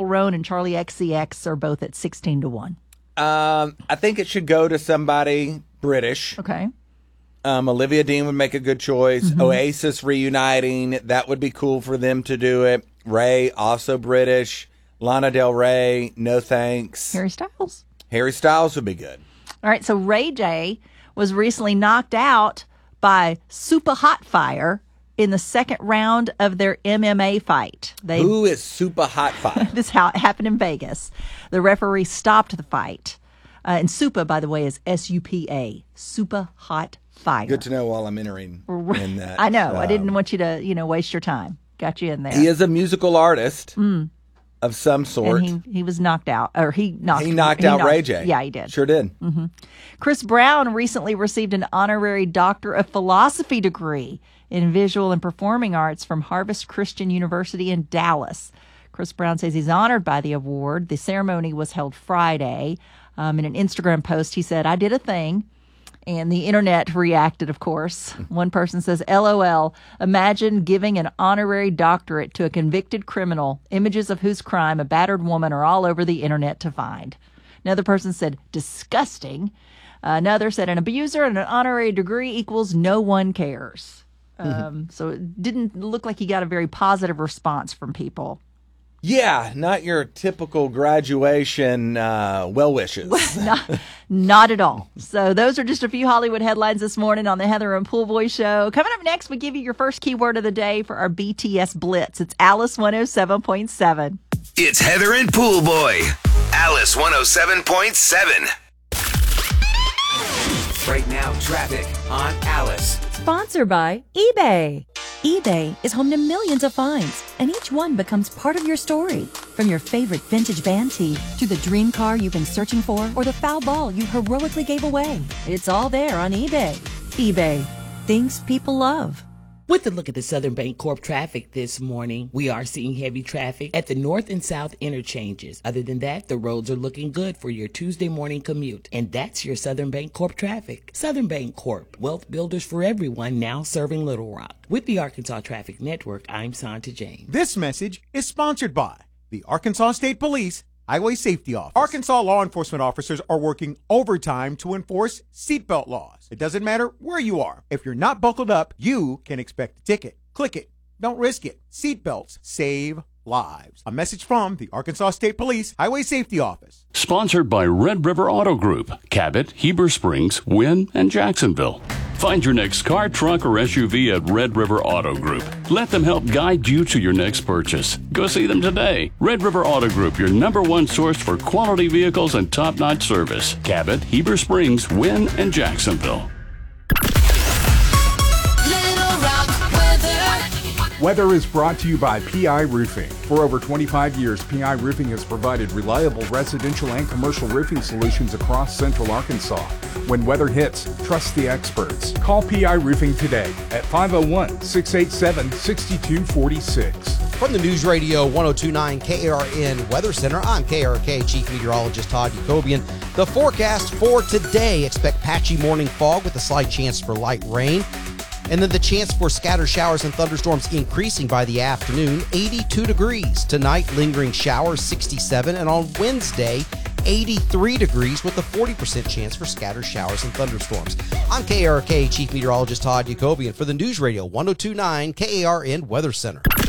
Michael Roan and Charlie XCX are both at 16-1. I think it should go to somebody British. Okay. Olivia Dean would make a good choice. Oasis reuniting, that would be cool for them to do it. Ray, also British. Lana Del Rey, no thanks. Harry Styles. Harry Styles would be good. All right, so Ray J was recently knocked out by Super Hot Fire in the second round of their MMA fight. Who is Super Hot Fire? This happened in Vegas. The referee stopped the fight. And Supa, by the way, is S-U-P-A. Super Hot Fire. Good to know while I'm entering in that. I know. I didn't want you to, waste your time. Got you in there. He is a musical artist of some sort. And he was knocked out. Or he knocked out Ray J. Yeah, he did. Sure did. Chris Brown recently received an honorary Doctor of Philosophy degree in Visual and Performing Arts from Harvest Christian University in Dallas. Chris Brown says he's honored by the award. The ceremony was held Friday. In an Instagram post, he said, "I did a thing." And the internet reacted, of course. One person says, "LOL, imagine giving an honorary doctorate to a convicted criminal, images of whose crime a battered woman are all over the internet to find." Another person said, "Disgusting." Another said, "An abuser and an honorary degree equals no one cares." So it didn't look like he got a very positive response from people. Yeah, not your typical graduation well wishes. Not at all. So those are just a few Hollywood headlines this morning on the Heather and Pool Boy Show. Coming up next, we give you your first keyword of the day for our BTS Blitz. It's Alice 107.7. It's Heather and Pool Boy. Alice 107.7. Right now, traffic on Alice. Sponsored by eBay. eBay is home to millions of finds, and each one becomes part of your story. From your favorite vintage band tee to the dream car you've been searching for or the foul ball you heroically gave away. It's all there on eBay. eBay. Things people love. With a look at the Southern Bank Corp traffic this morning, we are seeing heavy traffic at the north and south interchanges. Other than that, the roads are looking good for your Tuesday morning commute. And that's your Southern Bank Corp traffic. Southern Bank Corp, wealth builders for everyone, now serving Little Rock. With the Arkansas Traffic Network, I'm Santa James. This message is sponsored by the Arkansas State Police Highway Safety Office. Arkansas law enforcement officers are working overtime to enforce seatbelt laws. It doesn't matter where you are. If you're not buckled up, you can expect a ticket. Click it. Don't risk it. Seatbelts save lives. A message from the Arkansas State Police Highway Safety Office. Sponsored by Red River Auto Group, Cabot, Heber Springs, Wynn, and Jacksonville. Find your next car, truck, or SUV at Red River Auto Group. Let them help guide you to your next purchase. Go see them today. Red River Auto Group, your #1 source for quality vehicles and top-notch service. Cabot, Heber Springs, Wynn, and Jacksonville. Weather is brought to you by PI Roofing. For over 25 years, PI Roofing has provided reliable residential and commercial roofing solutions across central Arkansas. When weather hits, trust the experts. Call PI Roofing today at 501-687-6246. From the News Radio 102.9 KARN Weather Center, I'm KRK Chief Meteorologist Todd Jacobian. The forecast for today, expect patchy morning fog with a slight chance for light rain. And then the chance for scattered showers and thunderstorms increasing by the afternoon, 82 degrees. Tonight, lingering showers, 67. And on Wednesday, 83 degrees with a 40% chance for scattered showers and thunderstorms. I'm KRK Chief Meteorologist Todd Jacobian for the News Radio 102.9 KARN Weather Center.